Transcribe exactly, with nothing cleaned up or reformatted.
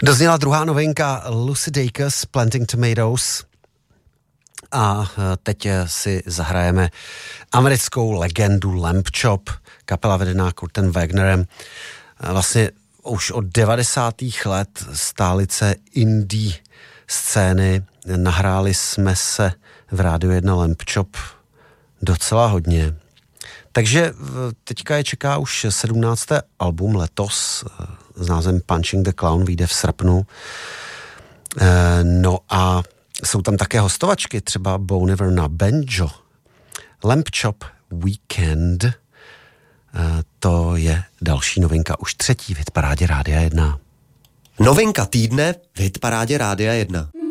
Dozněla druhá novinka Lucy Dacus, Planting Tomatoes. A teď si zahrajeme americkou legendu Lamb Chop, kapela vedená Kurtem Wagnerem. Vlastně už od devadesátých let stálice indie scény. Nahráli jsme se v Rádiu jedna Lamb Chop docela hodně. Takže teďka je čeká už sedmnácté album letos s názvem Punching the Clown, vyjde v srpnu. No a jsou tam také hostovačky, třeba Bon Iver na banjo. Lamb Chop Weekend, to je další novinka, už třetí v hitparádě Rádia jedna. Novinka týdne v hitparádě Rádia jedna.